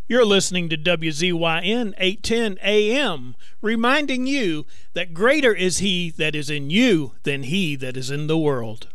You're listening to WZYN 810 AM, reminding you that greater is He that is in you than he that is in the world.